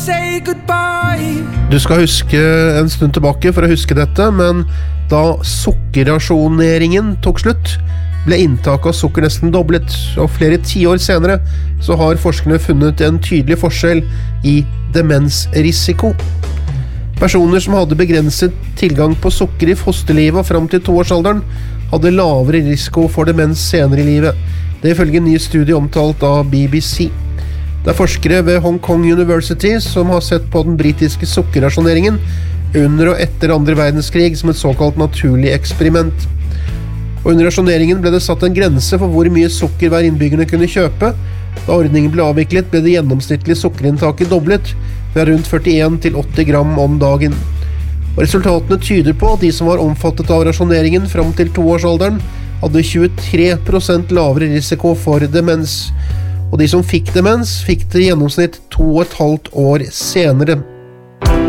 Du skal huske en stund tilbake for å huske dette, men da sukkerrasjoneringen tok slutt, ble inntaket av sukker nesten doblet, og flere 10 år senere så har forskerne funnet en tydelig forskjell i demensrisiko. Personer som hadde begrenset tilgang på sukker i fosterlivet og frem til 2-årsalderen, hadde lavere risiko for demens senere i livet. Det ifølge en ny studie omtalt av BBC. Det er forskere ved Hong Kong University som har sett på den britiske sukkerrasjoneringen under og etter andre verdenskrig som et såkalt naturlig eksperiment. Og under rasjoneringen ble det satt en grense for hvor mye sukker hver innbyggerne kunne kjøpe. Da ordningen ble avviklet, ble det gjennomsnittlige sukkerinntaket doblet, fra rundt 41 til 80 gram om dagen. Og resultatene tyder på at de som var omfattet av rasjoneringen frem til 2-årsalderen, hadde 23% lavere risiko for demens. Og de som fikk demens, fikk det i gjennomsnitt 2,5 år senere.